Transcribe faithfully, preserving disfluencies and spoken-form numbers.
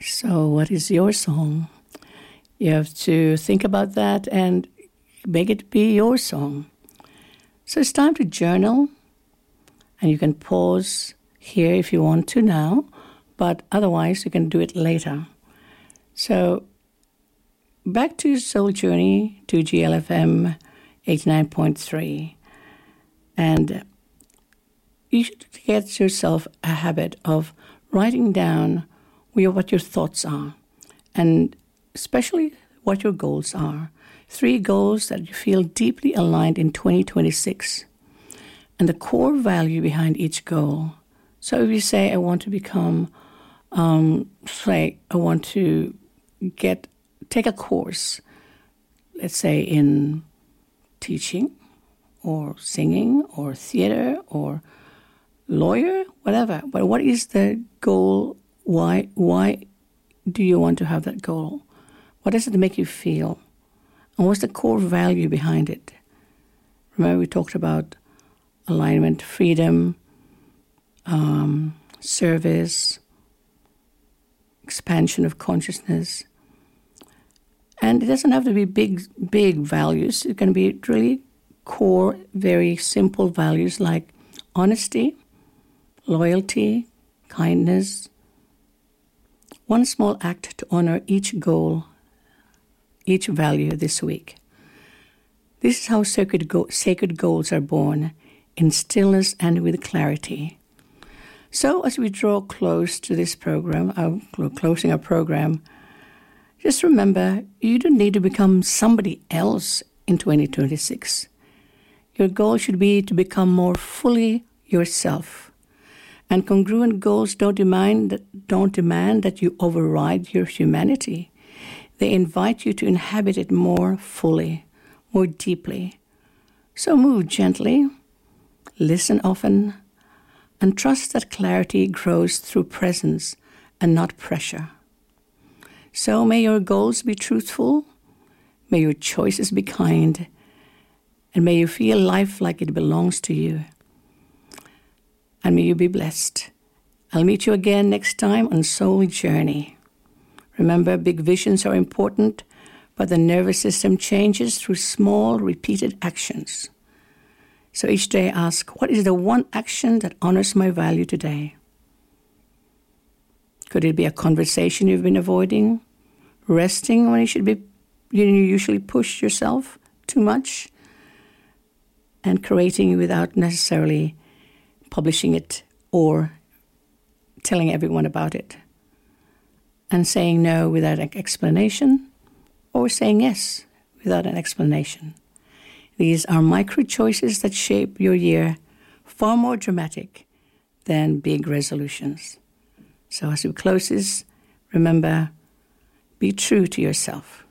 So what is your song? You have to think about that and make it be your song. So it's time to journal, and you can pause here if you want to now, but otherwise you can do it later. So back to Soul Journey to G L F M eighty-nine point three. And you should get yourself a habit of writing down what your thoughts are, and especially what your goals are. Three goals that you feel deeply aligned in twenty twenty-six, and the core value behind each goal. So if you say, I want to become, um, say, I want to get, take a course, let's say in teaching or singing or theater or lawyer, whatever. But what is the goal? Why, why do you want to have that goal? What does it make you feel? And what's the core value behind it? Remember we talked about alignment, freedom, um, service, expansion of consciousness. And it doesn't have to be big, big values. It can be really core, very simple values like honesty, loyalty, kindness. One small act to honor each goal, each value this week. This is how sacred, go- sacred goals are born, in stillness and with clarity. So as we draw close to this program, uh, closing our program, just remember, you don't need to become somebody else in twenty twenty-six. Your goal should be to become more fully yourself. And congruent goals don't demand, don't demand that you override your humanity. They invite you to inhabit it more fully, more deeply. So move gently, listen often, and trust that clarity grows through presence and not pressure. So may your goals be truthful, may your choices be kind, and may you feel life like it belongs to you. And may you be blessed. I'll meet you again next time on Soul Journey. Remember, big visions are important, but the nervous system changes through small, repeated actions. So each day ask, what is the one action that honors my value today? Could it be a conversation you've been avoiding? Resting when you should be, you usually push yourself too much? And creating without necessarily publishing it or telling everyone about it, and saying no without an explanation, or saying yes without an explanation. These are micro choices that shape your year, far more dramatic than big resolutions. So as we close this, remember, be true to yourself.